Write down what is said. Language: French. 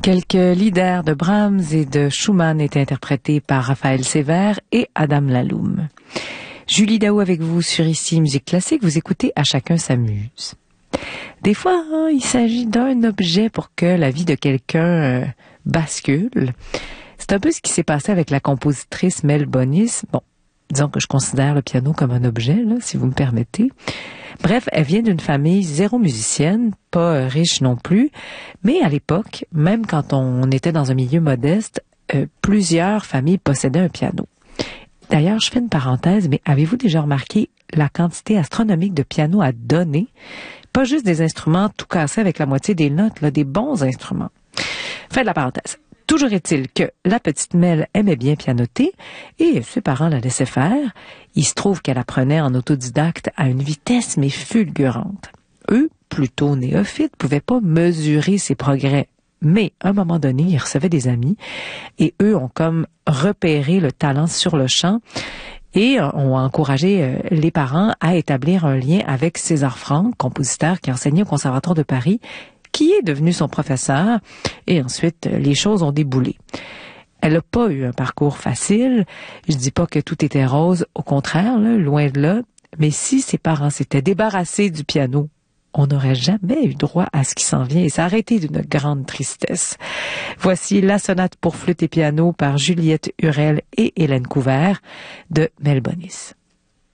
Quelques leaders de Brahms et de Schumann étaient interprétés par Raphaël Sévère et Adam Laloum. Julie Daou avec vous sur Ici Musique Classique. Vous écoutez À chacun s'amuse. Des fois, il s'agit d'un objet pour que la vie de quelqu'un bascule. C'est un peu ce qui s'est passé avec la compositrice Mel Bonis. Bon, disons que je considère le piano comme un objet, là, si vous me permettez. Bref, elle vient d'une famille zéro musicienne, pas riche non plus, mais à l'époque, même quand on était dans un milieu modeste, plusieurs familles possédaient un piano. D'ailleurs, je fais une parenthèse, mais avez-vous déjà remarqué la quantité astronomique de pianos à donner? Pas juste des instruments tout cassés avec la moitié des notes, là, des bons instruments. Fin de la parenthèse. Toujours est-il que la petite Mel aimait bien pianoter et ses parents la laissaient faire. Il se trouve qu'elle apprenait en autodidacte à une vitesse mais fulgurante. Eux, plutôt néophytes, pouvaient pas mesurer ses progrès. Mais à un moment donné, ils recevaient des amis et eux ont comme repéré le talent sur le champ et ont encouragé les parents à établir un lien avec César Franck, compositeur qui enseignait au Conservatoire de Paris, qui est devenu son professeur, et ensuite, les choses ont déboulé. Elle n'a pas eu un parcours facile. Je dis pas que tout était rose, au contraire, là, loin de là. Mais si ses parents s'étaient débarrassés du piano, on n'aurait jamais eu droit à ce qui s'en vient, et ça aurait été d'une grande tristesse. Voici la sonate pour flûte et piano par Juliette Hurel et Hélène Couvert de Mel Bonis.